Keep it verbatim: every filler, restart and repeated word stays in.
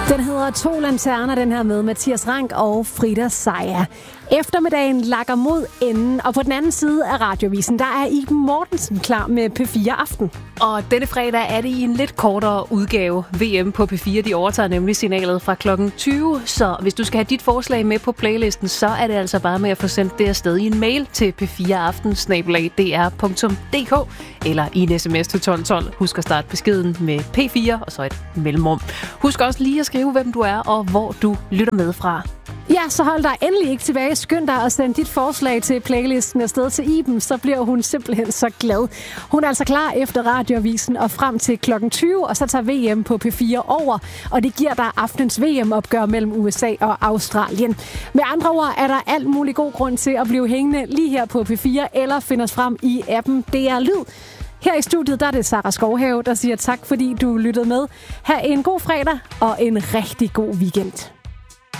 Den hedder To Lanterner, den her med Mathias Rank og Frida Sejer. Eftermiddagen lakker mod enden, og på den anden side af Radiovisen, der er Iben Mortensen klar med P fire Aften. Og denne fredag er det i en lidt kortere udgave. V M på P fire, de overtager nemlig signalet fra klokken tyve. Så hvis du skal have dit forslag med på playlisten, så er det altså bare med at få sendt det afsted i en mail til p fire aften snabel-a d r punktum d k eller i en sms til tolv tolv. Husk at starte beskeden med P fire og så et mellemrum. Husk også lige at skrive, hvem du er og hvor du lytter med fra. Ja, så hold dig endelig ikke tilbage. Skynd dig at sende dit forslag til playlisten afsted til Iben, så bliver hun simpelthen så glad. Hun er altså klar efter Radioavisen og frem til klokken tyve, og så tager V M på P fire over, og det giver dig aftens V M-opgør mellem U S A og Australien. Med andre ord er der alt mulig god grund til at blive hængende lige her på P fire, eller finde os frem i appen D R Lyd. Her i studiet, der er det Sara Skovhave, der siger tak, fordi du lyttede med. Ha' en god fredag og en rigtig god weekend.